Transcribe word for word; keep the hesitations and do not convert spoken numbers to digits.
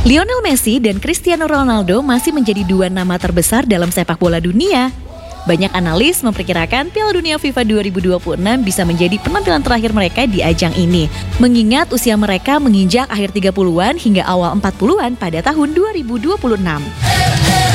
Lionel Messi dan Cristiano Ronaldo masih menjadi dua nama terbesar dalam sepak bola dunia. Banyak analis memperkirakan Piala Dunia FIFA dua ribu dua puluh enam bisa menjadi penampilan terakhir mereka di ajang ini, mengingat usia mereka menginjak akhir tiga puluhan hingga awal empat puluhan pada tahun dua ribu dua puluh enam.